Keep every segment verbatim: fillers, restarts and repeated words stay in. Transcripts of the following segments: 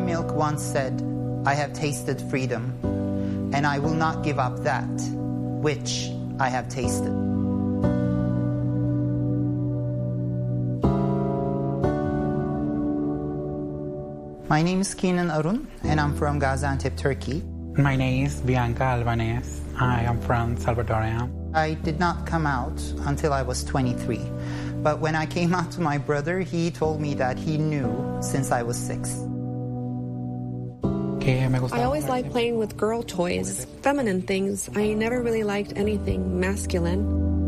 Milk once said, "I have tasted freedom, and I will not give up that which I have tasted." My name is Kenan Arun, and I'm from Gaziantep, Turkey. My name is Bianca Albanese. I am from Salvadorian. I did not come out until I was twenty-three. But when I came out to my brother, he told me that he knew since I was six. I always liked playing with girl toys, feminine things. I never really liked anything masculine.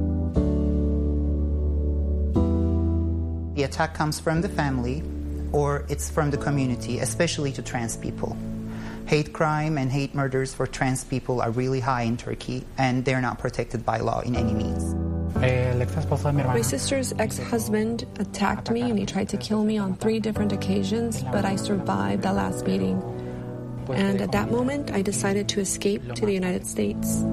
The attack comes from the family, or it's from the community, especially to trans people. Hate crime and hate murders for trans people are really high in Turkey, and they're not protected by law in any means. My sister's ex-husband attacked me and he tried to kill me on three different occasions, but I survived the last beating. And at that moment, I decided to escape to the United States.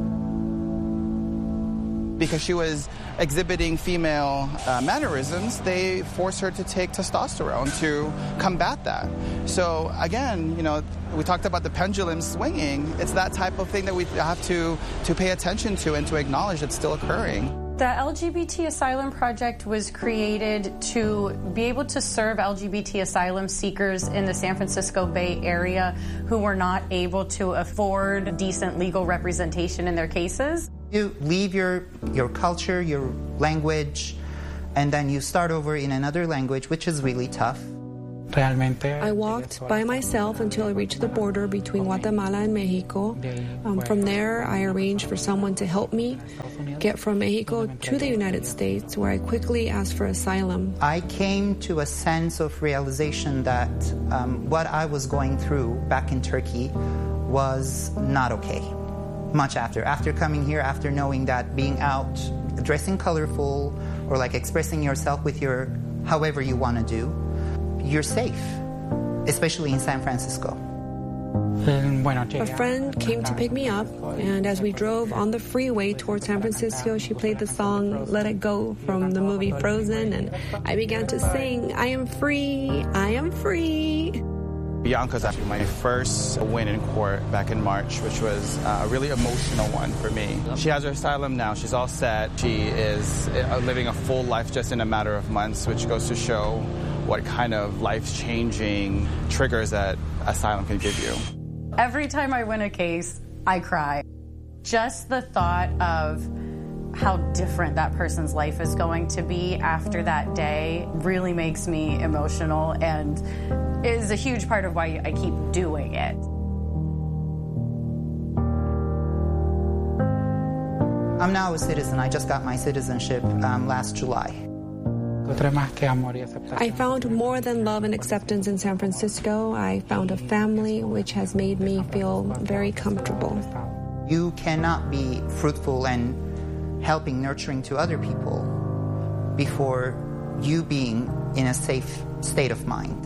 Because she was exhibiting female uh, mannerisms, they forced her to take testosterone to combat that. So again, you know, we talked about the pendulum swinging. It's that type of thing that we have to, to pay attention to and to acknowledge it's still occurring. The L G B T Asylum Project was created to be able to serve L G B T asylum seekers in the San Francisco Bay Area who were not able to afford decent legal representation in their cases. You leave your, your culture, your language, and then you start over in another language, which is really tough. I walked by myself until I reached the border between Guatemala and Mexico. Um, from there, I arranged for someone to help me get from Mexico to the United States, where I quickly asked for asylum. I came to a sense of realization that um, what I was going through back in Turkey was not okay. Much after. After coming here, after knowing that being out, dressing colorful, or like expressing yourself with your however you want to do, you're safe, especially in San Francisco. A friend came to pick me up, and as we drove on the freeway towards San Francisco, she played the song Let It Go from the movie Frozen, and I began to sing, I am free, I am free. Bianca's actually my first win in court back in March, which was a really emotional one for me. She has her asylum now. She's all set. She is living a full life just in a matter of months, which goes to show what kind of life-changing triggers that asylum can give you. Every time I win a case, I cry. Just the thought of how different that person's life is going to be after that day really makes me emotional and is a huge part of why I keep doing it. I'm now a citizen. I just got my citizenship um, last July. I found more than love and acceptance in San Francisco. I found a family which has made me feel very comfortable. You cannot be fruitful and helping, nurturing to other people before you being in a safe state of mind.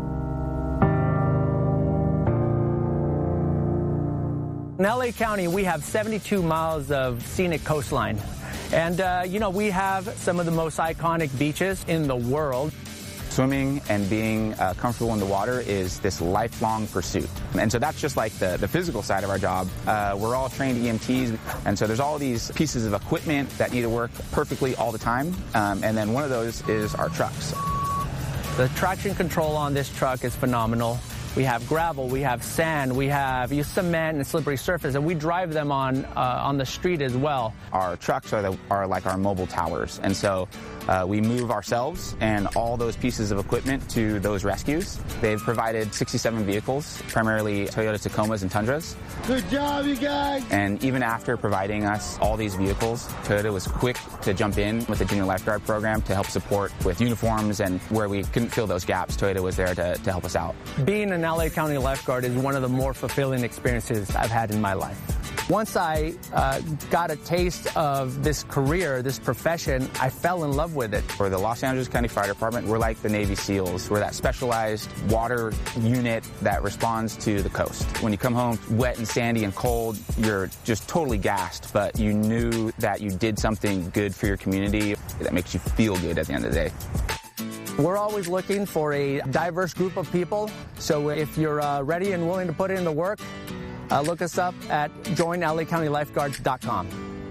In L A County, we have seventy-two miles of scenic coastline. And, uh, you know, we have some of the most iconic beaches in the world. Swimming and being uh, comfortable in the water is this lifelong pursuit. And so that's just like the, the physical side of our job. Uh, we're all trained E M Ts, and so there's all these pieces of equipment that need to work perfectly all the time. Um, and then one of those is our trucks. The traction control on this truck is phenomenal. We have gravel, we have sand, we have cement and slippery surface, and we drive them on uh, on the street as well. Our trucks are, the, are like our mobile towers, and so uh, we move ourselves and all those pieces of equipment to those rescues. They've provided sixty-seven vehicles, primarily Toyota Tacomas and Tundras. Good job, you guys! And even after providing us all these vehicles, Toyota was quick to jump in with the Junior Lifeguard program to help support with uniforms, and where we couldn't fill those gaps, Toyota was there to, to help us out. Being an L A County lifeguard is one of the more fulfilling experiences I've had in my life. Once I uh, got a taste of this career, this profession, I fell in love with it. For the Los Angeles County Fire Department, we're like the Navy SEALs. We're that specialized water unit that responds to the coast. When you come home wet and sandy and cold, you're just totally gassed, but you knew that you did something good for your community that makes you feel good at the end of the day. We're always looking for a diverse group of people, so if you're uh, ready and willing to put in the work, uh, look us up at join L A County Lifeguards dot com.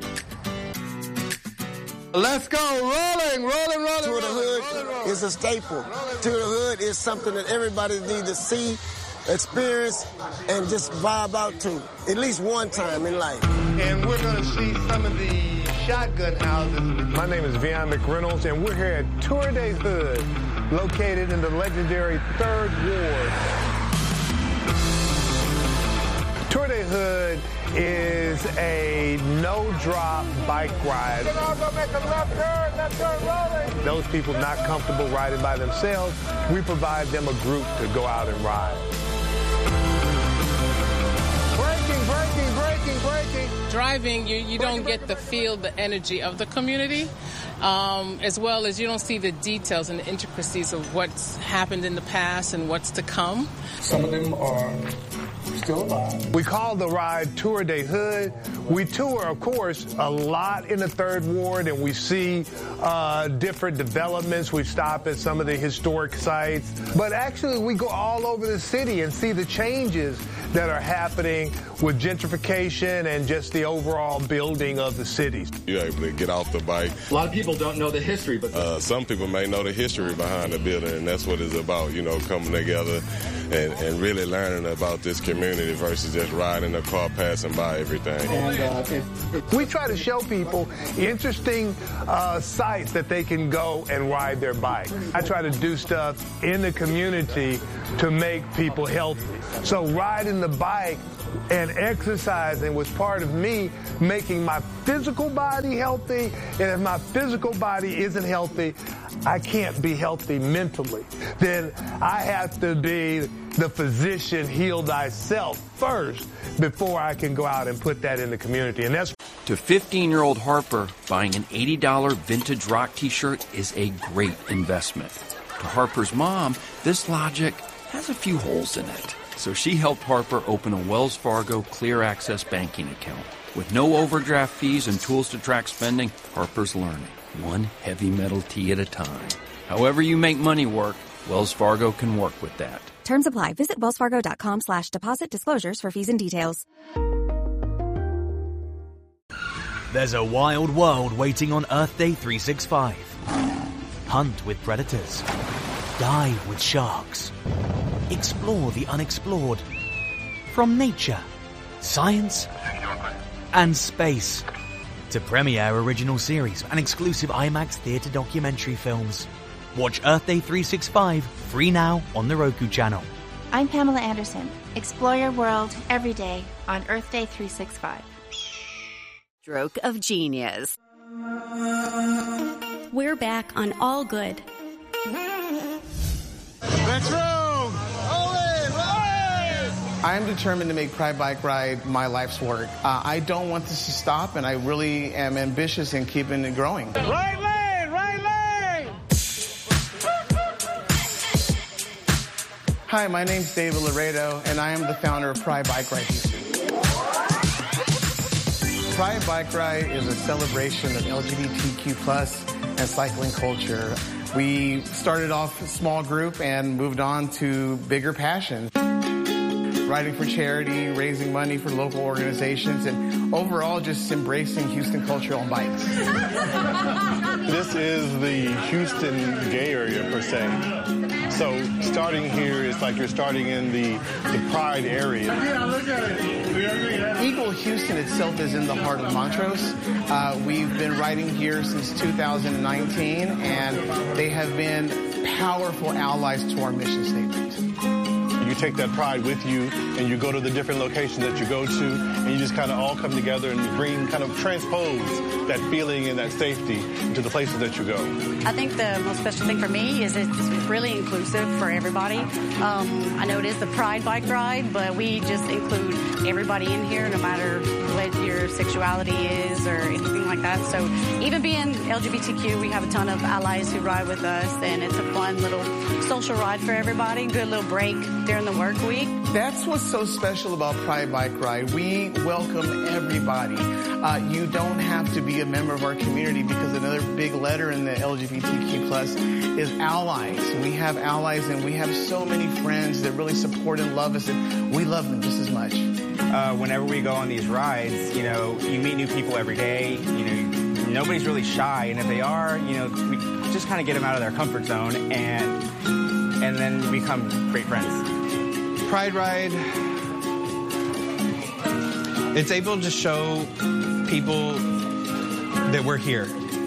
Let's go, rolling, rolling, rolling. Tour the Hood rolling, rolling. is a staple. Tour the Hood is something that everybody needs to see, experience, and just vibe out to at least one time in life. And we're going to see some of the shotgun houses. My name is Vion McReynolds, and we're here at Tour de Hood, located in the legendary Third Ward. Tour de Hood is a no-drop bike ride. Make a left turn, left turn rolling. Those people not comfortable riding by themselves, we provide them a group to go out and ride. Braking, braking, braking, braking. Driving, you, you don't get the feel, the energy of the community, um, as well as you don't see the details and the intricacies of what's happened in the past and what's to come. Some of them are still alive. We call the ride Tour de Hood. We tour, of course, a lot in the Third Ward, and we see uh, different developments. We stop at some of the historic sites. But actually, we go all over the city and see the changes that are happening with gentrification and just the overall building of the cities. You're able to get off the bike. A lot of people don't know the history, but uh, some people may know the history behind the building, and that's what it's about, you know, coming together and, and really learning about this community versus just riding a car passing by everything. And, uh, we try to show people interesting uh, sites that they can go and ride their bike. I try to do stuff in the community to make people healthy. So riding the bike and exercising was part of me making my physical body healthy. And if my physical body isn't healthy, I can't be healthy mentally. Then I have to be the physician, heal thyself first before I can go out and put that in the community. And that's to fifteen-year-old Harper, buying an eighty dollars vintage rock t-shirt is a great investment. To Harper's mom, this logic has a few holes in it. So she helped Harper open a Wells Fargo Clear Access banking account. With no overdraft fees and tools to track spending, Harper's learning, one heavy metal tee at a time. However you make money work, Wells Fargo can work with that. Terms apply. Visit wellsfargo.com slash deposit disclosures for fees and details. There's a wild world waiting on Earth Day three sixty-five. Hunt with predators. Dive with sharks. Explore the unexplored. From nature, science, and space. To premiere original series and exclusive IMAX theatre documentary films. Watch Earth Day three sixty-five free now on the Roku channel. I'm Pamela Anderson. Explore your world every day on Earth Day three sixty-five. Stroke of genius. We're back on All Good. Next room! I am determined to make Pride Bike Ride my life's work. Uh, I don't want this to stop, and I really am ambitious in keeping it growing. Right lane! Right lane! Hi, my name's David Laredo, and I am the founder of Pride Bike Ride Houston. Pride Bike Ride is a celebration of L G B T Q plus and cycling culture. We started off a small group and moved on to bigger passion. Riding for charity, raising money for local organizations, and overall just embracing Houston culture on bikes. This is the Houston gay area, per se. So starting here, it's like you're starting in the, the Pride area. Yeah, look at it. Eagle Houston itself is in the heart of Montrose. Uh, we've been riding here since two thousand nineteen, and they have been powerful allies to our mission statement. You take that pride with you, and you go to the different locations that you go to, and you just kind of all come together and bring, kind of transpose that feeling and that safety to the places that you go. I think the most special thing for me is it's really inclusive for everybody. Um, I know it is the Pride Bike Ride, but we just include everybody in here, no matter what your sexuality is or anything like that. So even being L G B T Q, we have a ton of allies who ride with us, and it's a fun little social ride for everybody. Good little break during the the work week. That's what's so special about Pride Bike Ride. We welcome everybody. Uh, you don't have to be a member of our community, because another big letter in the L G B T Q plus is allies. We have allies, and we have so many friends that really support and love us, and we love them just as much. Uh, whenever we go on these rides, you know, you meet new people every day. You know, nobody's really shy, and if they are, you know, we just kind of get them out of their comfort zone, and and then we become great friends. Pride Ride, it's able to show people that we're here.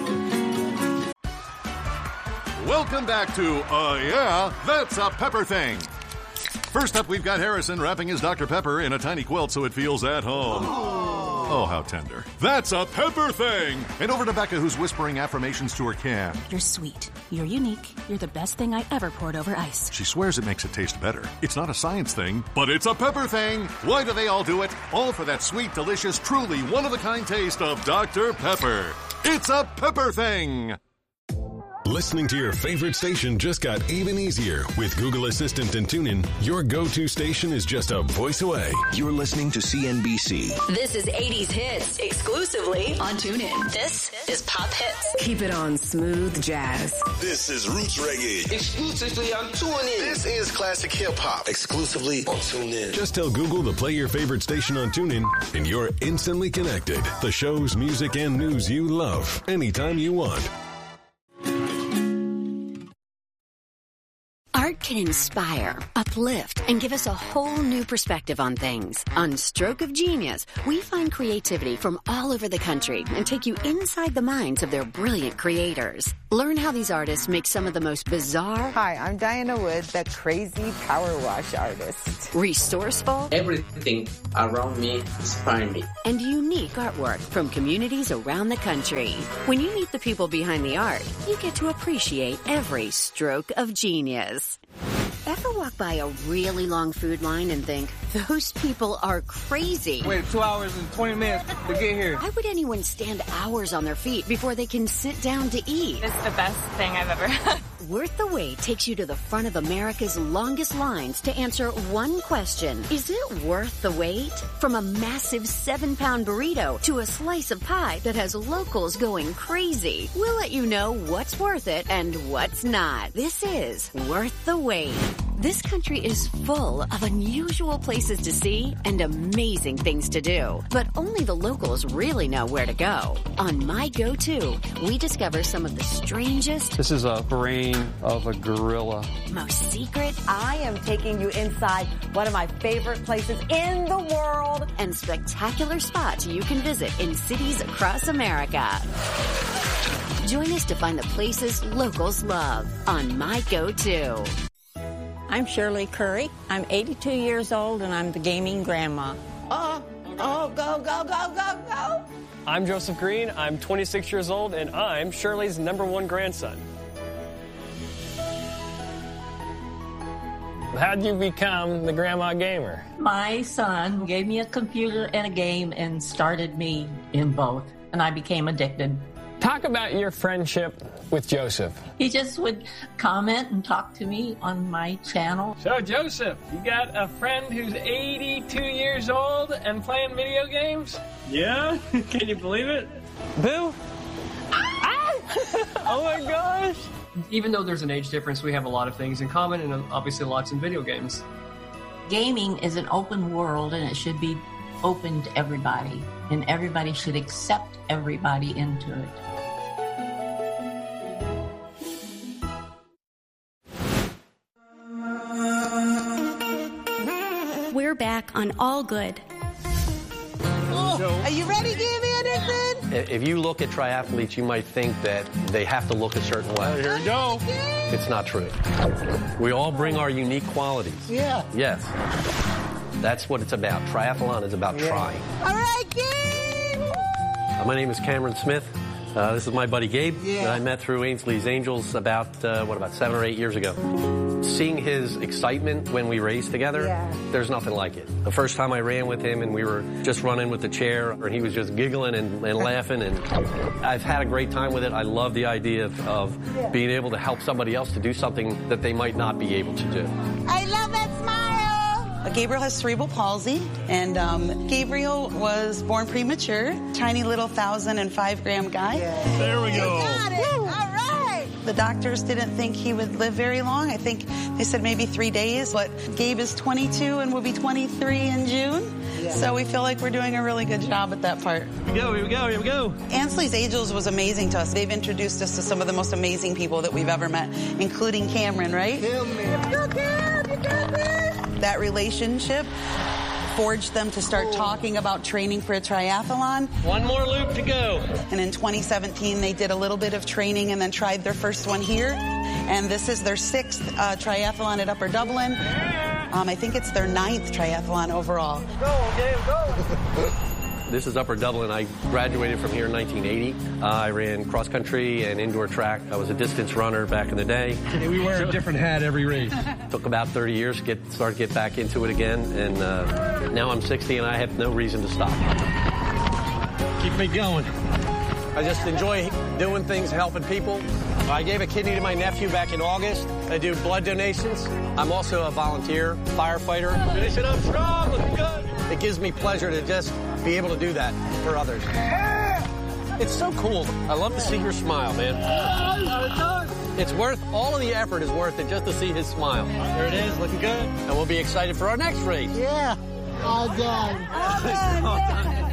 Welcome back to Uh Yeah, That's a Pepper Thing. First up, we've got Harrison wrapping his Doctor Pepper in a tiny quilt so it feels at home. Oh, how tender. That's a Pepper Thing! And over to Becca, who's whispering affirmations to her can. You're sweet. You're unique. You're the best thing I ever poured over ice. She swears it makes it taste better. It's not a science thing, but it's a pepper thing. Why do they all do it? All for that sweet, delicious, truly one-of-a-kind taste of Doctor Pepper. It's a Pepper Thing! Listening to your favorite station just got even easier. With Google Assistant and TuneIn, your go-to station is just a voice away. You're listening to C N B C. This is eighties hits, exclusively on TuneIn. This is Pop Hits. Keep it on Smooth Jazz. This is Roots Reggae. Exclusively on TuneIn. This is Classic Hip Hop. Exclusively on TuneIn. Just tell Google to play your favorite station on TuneIn, and you're instantly connected. The shows, music, and news you love, anytime you want. Art can inspire, uplift, and give us a whole new perspective on things. On Stroke of Genius, we find creativity from all over the country and take you inside the minds of their brilliant creators. Learn how these artists make some of the most bizarre... Hi, I'm Diana Wood, the crazy power wash artist. Resourceful... Everything around me inspires me. And unique artwork from communities around the country. When you meet the people behind the art, you get to appreciate every stroke of genius. Ever walk by a really long food line and think, those people are crazy? Wait two hours and twenty minutes to get here. Why would anyone stand hours on their feet before they can sit down to eat? It's the best thing I've ever had. Worth the Wait takes you to the front of America's longest lines to answer one question. Is it worth the wait? From a massive seven-pound burrito to a slice of pie that has locals going crazy. We'll let you know what's worth it and what's not. This is Worth the Wait. This country is full of unusual places to see and amazing things to do. But only the locals really know where to go. On My Go-To, we discover some of the strangest... This is a brain of a gorilla. Most secret... I am taking you inside one of my favorite places in the world. And spectacular spots you can visit in cities across America. Join us to find the places locals love on My Go-To. I'm Shirley Curry. I'm eighty-two years old, and I'm the gaming grandma. Oh, oh, go, go, go, go, go. I'm Joseph Green. I'm twenty-six years old, and I'm Shirley's number one grandson. How'd you become the grandma gamer? My son gave me a computer and a game and started me in both, and I became addicted. Talk about your friendship with Joseph. He just would comment and talk to me on my channel. So, Joseph, you got a friend who's eighty-two years old and playing video games? Yeah? Can you believe it? Boo? Ah! Oh my gosh! Even though there's an age difference, we have a lot of things in common and obviously lots in video games. Gaming is an open world and it should be open to everybody. And everybody should accept everybody into it. We're back on All Good. Oh, are you ready, Give Anderson? If you look at triathletes, you might think that they have to look a certain way. Here we go. It's not true. We all bring our unique qualities. Yeah. Yes. That's what it's about. Triathlon is about yeah. trying. All right, Gabe! Uh, my name is Cameron Smith. Uh, this is my buddy Gabe yeah. that I met through Ainsley's Angels about, uh, what, about seven or eight years ago. Seeing his excitement when we raced together, yeah. there's nothing like it. The first time I ran with him and we were just running with the chair, and he was just giggling and, and laughing, and I've had a great time with it. I love the idea of, of yeah. being able to help somebody else to do something that they might not be able to do. I love that smile! Gabriel has cerebral palsy, and um, Gabriel was born premature, tiny little thousand and five gram guy. Yeah. There we go. You got it. All right. The doctors didn't think he would live very long. I think they said maybe three days, but Gabe is twenty-two and will be twenty-three in June. Yeah. So we feel like we're doing a really good job at that part. Here we go, here we go, here we go. Ansley's Angels was amazing to us. They've introduced us to some of the most amazing people that we've ever met, including Cameron, right? Cameron. You got this. That relationship forged them to start talking about training for a triathlon. One more loop to go. And in twenty seventeen, they did a little bit of training and then tried their first one here. And this is their sixth uh, triathlon at Upper Dublin. Um, I think it's their ninth triathlon overall. Go, Gabe, go. This is Upper Dublin. I graduated from here in nineteen eighty. Uh, I ran cross country and indoor track. I was a distance runner back in the day. Hey, we wear a different hat every race. Took about thirty years to get start to get back into it again, and uh, now I'm sixty and I have no reason to stop. Keep me going. I just enjoy doing things, helping people. I gave a kidney to my nephew back in August. I do blood donations. I'm also a volunteer firefighter. Finishing up strong, looking good. It gives me pleasure to just be able to do that for others. It's so cool. I love to see your smile, man. It's worth, all of the effort is worth it just to see his smile. There it is, looking good. And we'll be excited for our next race. Yeah. All done. All done.